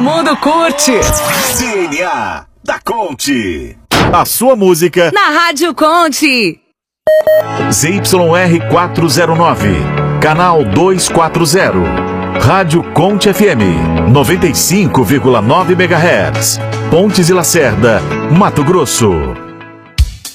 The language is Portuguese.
mundo curte. DNA da Conte. A sua música Na Rádio Conte. ZYR 409, canal 240. Rádio Conte FM, 95,9 MHz. Pontes e Lacerda, Mato Grosso.